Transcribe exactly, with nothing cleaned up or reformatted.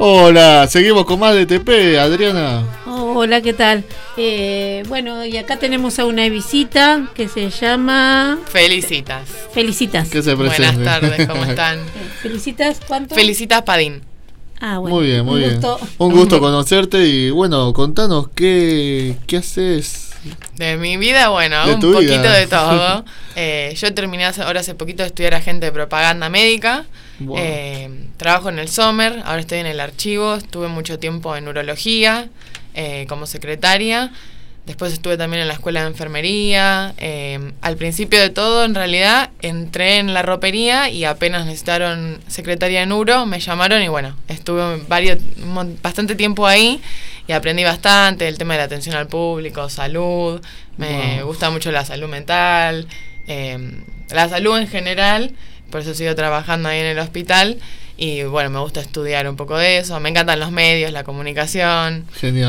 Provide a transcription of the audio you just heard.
Hola, seguimos con más de T P, Adriana. Hola, ¿qué tal? Eh, bueno, y acá tenemos a una visita que se llama... Felicitas. Felicitas. Que se presente. Buenas tardes, ¿cómo están? Eh, ¿Felicitas cuánto? Felicitas Padín. Ah, bueno. Muy bien, muy un bien. gusto. Un gusto conocerte y bueno, contanos qué, qué haces. De mi vida, bueno, De un tu poquito vida. de todo. eh, yo terminé hace, ahora hace poquito de estudiar agente de propaganda médica. Wow. Eh, trabajo en el SOMER, ahora estoy en el archivo. Estuve mucho tiempo en urología eh, como secretaria. Después estuve también en la escuela de enfermería. Eh, al principio de todo, en realidad, entré en la ropería y apenas necesitaron secretaria en uro, me llamaron y bueno, estuve varios, bastante tiempo ahí y aprendí bastante el tema de la atención al público, salud. Me Wow. gusta mucho la salud mental, eh, la salud en general, por eso sigo trabajando ahí en el hospital. Y bueno, me gusta estudiar un poco de eso, me encantan los medios, la comunicación. Genial.